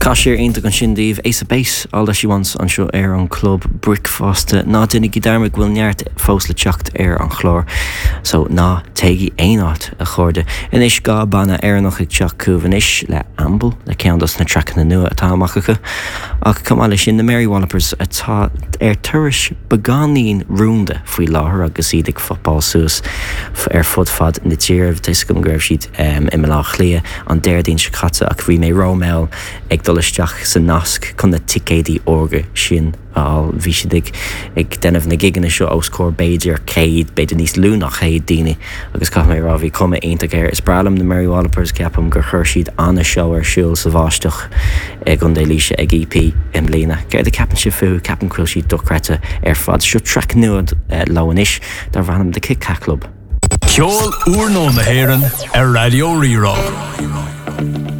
Cashir into Conshindeve, Ace of Base, all that she wants on show air on club Brickfast. Na dinnig Darmig will neart fosle chucked air on chlor. So na tegi einot a chorde. In ish ga bana air noch ik chuck kuvenish le amble, le count us na track na nu at Tamaka. Ach come alish in the Mary Wallopers at air turish beganin runde fui lahar agasidig football sus air footfad in the tier of Tiscum grave sheet Imelach Lea on derdin shikatsa ak vi me Romel ag dolisteach sa nasc chun na ticéidí orga sin all bhí si ag denmh na gigan seo oscór beidir céad beidir níos lúnach chéad daoine agus caiith mé rá bhí cuma aonta géir is bralam na Mary Wallopers ceapam gur chuir siad anna seo ar siúil sa bháisteach ag an déilíse ag EP im lína. Geir de capan si fú capan cruil siad dochreta ar fad seo trec nuad lehanis dar bhanam de Kit Kat Club. Ceol úr nó na héireann ar Radio Rirá.